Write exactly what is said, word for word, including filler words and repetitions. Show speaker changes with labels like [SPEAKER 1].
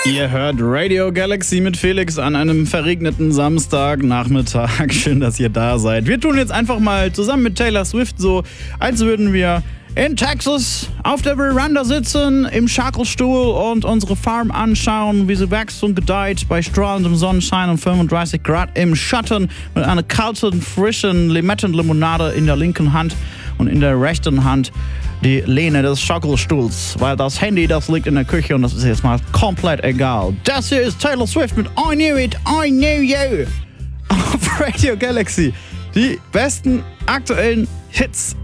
[SPEAKER 1] Ihr hört Radio Galaxy mit Felix an einem verregneten Samstagnachmittag. Schön, dass ihr da seid. Wir tun jetzt einfach mal zusammen mit Taylor Swift so, als würden wir in Texas auf der Veranda sitzen, im Schaukelstuhl und unsere Farm anschauen, wie sie wächst und gedeiht bei strahlendem Sonnenschein und fünfunddreißig Grad im Schatten mit einer kalten, frischen Limettenlimonade in der linken Hand und in der rechten Hand die Lehne des Schaukelstuhls, weil das Handy, das liegt in der Küche und das ist jetzt mal komplett egal. Das hier ist Taylor Swift mit I Knew It, I Knew You auf Radio Galaxy. Die besten aktuellen Hits